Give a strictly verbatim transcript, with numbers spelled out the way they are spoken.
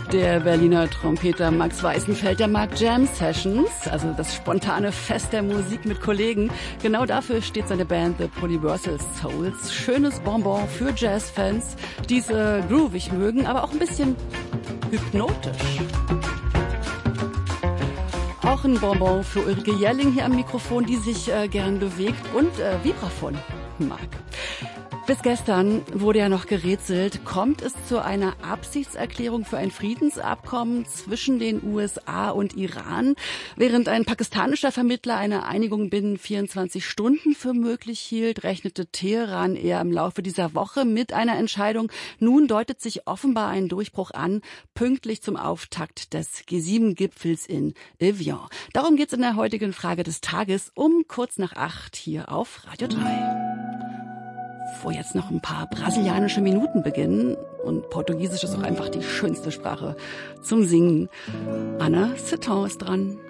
Der Berliner Trompeter Max Weißenfeld, der mag Jam Sessions, also das spontane Fest der Musik mit Kollegen. Genau dafür steht seine Band The Polyversal Souls. Schönes Bonbon für Jazzfans, die es äh, groovig mögen, aber auch ein bisschen hypnotisch. Auch ein Bonbon für Ulrike Jelling hier am Mikrofon, die sich äh, gern bewegt und äh, Vibraphon mag. Bis gestern wurde ja noch gerätselt, kommt es zu einer Absichtserklärung für ein Friedensabkommen zwischen den U S A und Iran, während ein pakistanischer Vermittler eine Einigung binnen vierundzwanzig Stunden für möglich hielt, rechnete Teheran eher im Laufe dieser Woche mit einer Entscheidung. Nun deutet sich offenbar ein Durchbruch an, pünktlich zum Auftakt des G sieben Gipfels in Evian. Darum geht's in der heutigen Frage des Tages um kurz nach acht hier auf Radio drei. Wo jetzt noch ein paar brasilianische Minuten beginnen und Portugiesisch ist auch einfach die schönste Sprache zum Singen. Anna Seton ist dran.